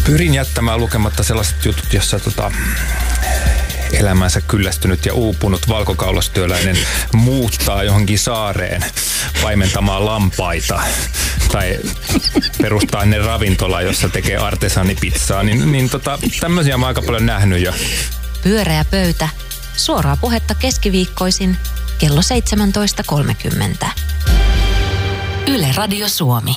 Pyrin jättämään lukematta sellaiset jutut, jossa elämänsä kyllästynyt ja uupunut valkokaulastyöläinen muuttaa johonkin saareen paimentamaan lampaita tai perustaa ne ravintola, jossa tekee artesaanipizzaa. Tämmöisiä mä oon aika paljon nähnyt jo. Pyöreä pöytä. Suoraa puhetta keskiviikkoisin kello 17.30. Yle Radio Suomi.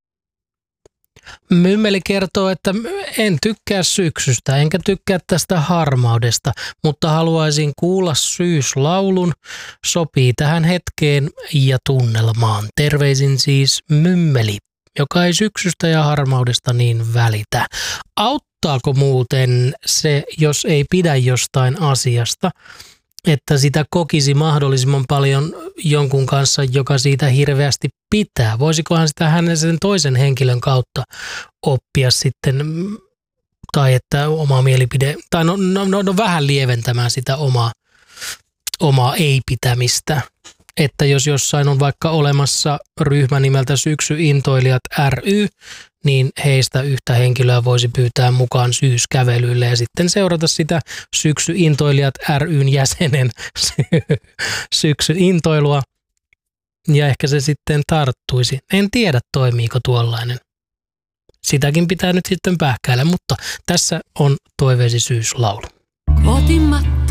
Mymmeli kertoo, että en tykkää syksystä, enkä tykkää tästä harmaudesta, mutta haluaisin kuulla syyslaulun. Sopii tähän hetkeen ja tunnelmaan. Terveisin siis Mymmeli, joka ei syksystä ja harmaudesta niin välitä. Auttaako muuten se, jos ei pidä jostain asiasta, että sitä kokisi mahdollisimman paljon jonkun kanssa, joka siitä hirveästi pitää? Voisikohan sitä hänen sen toisen henkilön kautta oppia sitten, tai että oma mielipide, tai no vähän lieventämään sitä omaa ei-pitämistä. Että jos jossain on vaikka olemassa ryhmä nimeltä Syksy-intoilijat ry, niin heistä yhtä henkilöä voisi pyytää mukaan syyskävelyille ja sitten seurata sitä Syksy-intoilijat ryn jäsenen syksy-intoilua. Ja ehkä se sitten tarttuisi. En tiedä, toimiiko tuollainen. Sitäkin pitää nyt sitten pähkäillä, mutta tässä on toiveesi syyslaulu. Kotimatta